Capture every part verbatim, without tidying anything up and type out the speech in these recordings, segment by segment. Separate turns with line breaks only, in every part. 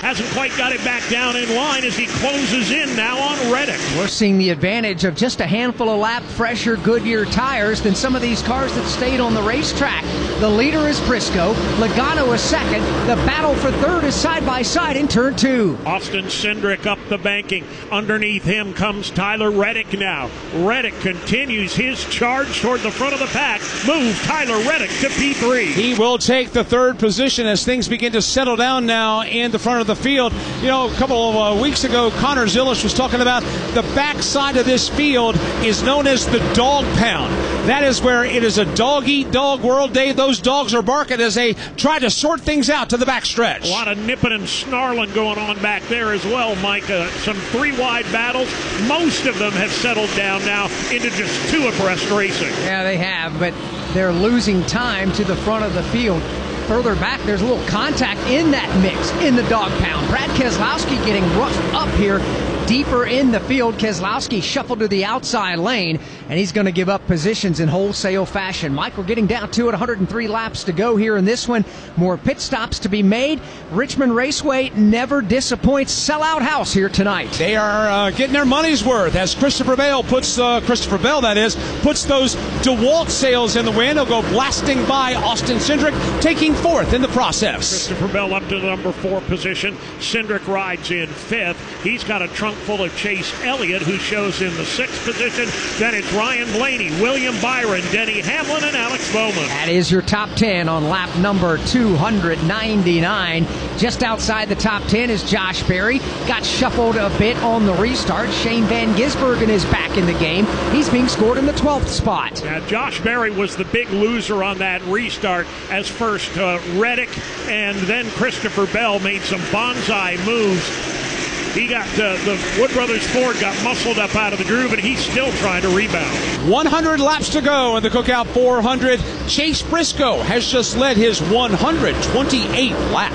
hasn't quite got it back down in line as he closes in now on Reddick.
We're seeing the advantage of just a handful of lap fresher Goodyear tires than some of these cars that stayed on the racetrack. The leader is Briscoe. Logano is second. The battle for third is side by side in turn two.
Austin Cindric up the banking. Underneath him comes Tyler Reddick now. Reddick continues his charge toward the front of the pack. Moves Tyler Reddick to P three.
He will take the third position as things begin to settle down now in the front of the field. You know, a couple of uh, weeks ago, Connor Zilish was talking about the backside of this field is known as the dog pound. That is where it is a dog-eat-dog world day. Those dogs are barking as they try to sort things out to the backstretch.
A lot of nipping and snarling going on back there as well, Mike. Uh, some three-wide battles. Most of them have settled down now into just two abreast racing.
Yeah, they have, but they're losing time to the front of the field. Further back, there's a little contact in that mix in the dog pound. Brad Keselowski getting roughed up here deeper in the field. Keselowski shuffled to the outside lane, and he's going to give up positions in wholesale fashion. Mike, we're getting down to it. one hundred three laps to go here in this one. More pit stops to be made. Richmond Raceway never disappoints. Sellout house here tonight.
They are uh, getting their money's worth as Christopher Bell puts, uh, Christopher Bell that is, puts those DeWalt sails in the wind. He'll go blasting by Austin Cindric, taking fourth in the process.
Christopher Bell up to the number four position. Cindric rides in fifth. He's got a trunk full of Chase Elliott, who shows in the sixth position. Then it's Ryan Blaney, William Byron, Denny Hamlin, and Alex Bowman.
That is your top ten on lap number two hundred ninety-nine. Just outside the top ten is Josh Berry. Got shuffled a bit on the restart. Shane Van Gisbergen is back in the game. He's being scored in the twelfth spot.
Now, Josh Berry was the big loser on that restart, as first uh, Reddick and then Christopher Bell made some bonsai moves. He got, uh, the Wood Brothers Ford got muscled up out of the groove, and he's still trying to rebound.
one hundred laps to go in the Cookout four hundred. Chase Briscoe has just led his one hundred twenty-eighth lap.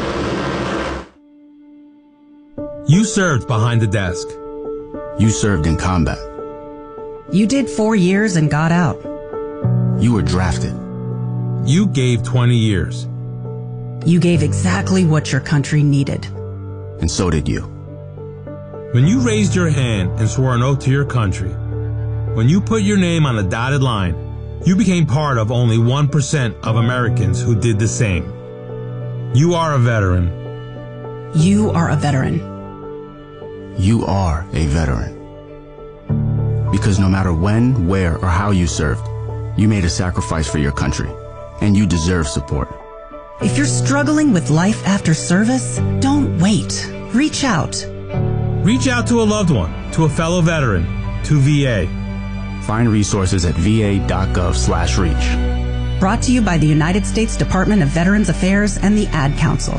You served behind the desk.
You served in combat.
You did four years and got out.
You were drafted.
You gave twenty years.
You gave exactly what your country needed.
And so did you.
When you raised your hand and swore an oath to your country, when you put your name on a dotted line, you became part of only one percent of Americans who did the same. You are a veteran.
You are a veteran.
You are a veteran. Because no matter when, where, or how you served, you made a sacrifice for your country, and you deserve support.
If you're struggling with life after service, don't wait. Reach out.
Reach out to a loved one, to a fellow veteran, to V A.
Find resources at va.gov slash reach.
Brought to you by the United States Department of Veterans Affairs and the Ad Council.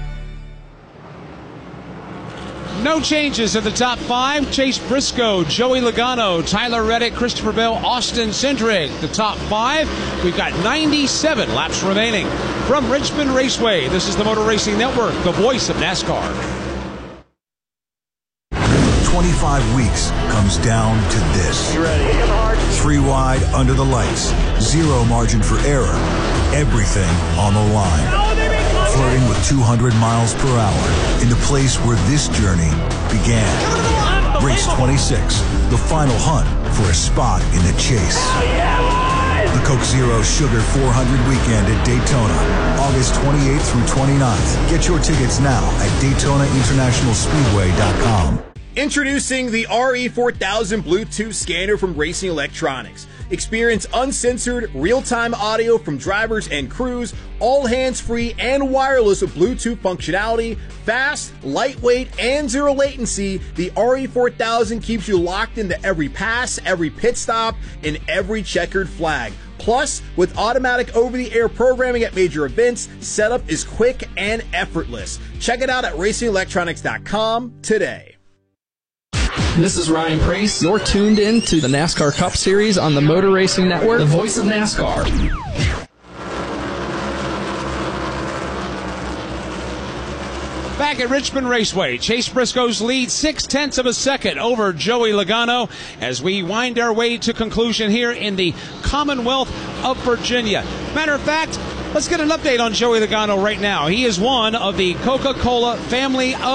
No changes in the top five. Chase Briscoe, Joey Logano, Tyler Reddick, Christopher Bell, Austin Cindric. The top five. We've got ninety-seven laps remaining. From Richmond Raceway, this is the Motor Racing Network, the voice of NASCAR.
twenty-five weeks comes down to this.
You ready?
Three wide under the lights. Zero margin for error. Everything on the line. Flirting with two hundred miles per hour in the place where this journey began. Race twenty-six, the final hunt for a spot in the chase. The Coke Zero Sugar four hundred weekend at Daytona, August twenty-eighth through twenty-ninth. Get your tickets now at Daytona International Speedway dot com.
Introducing the R E four thousand Bluetooth scanner from Racing Electronics. Experience uncensored, real-time audio from drivers and crews, all hands-free and wireless with Bluetooth functionality, fast, lightweight, and zero latency. The R E four thousand keeps you locked into every pass, every pit stop, and every checkered flag. Plus, with automatic over-the-air programming at major events, setup is quick and effortless. Check it out at racing electronics dot com today.
This is Ryan Preece. You're tuned in to the NASCAR Cup Series on the Motor Racing Network, the voice of NASCAR.
Back at Richmond Raceway, Chase Briscoe's lead six-tenths of a second over Joey Logano as we wind our way to conclusion here in the Commonwealth of Virginia. Matter of fact, let's get an update on Joey Logano right now. He is one of the Coca-Cola family of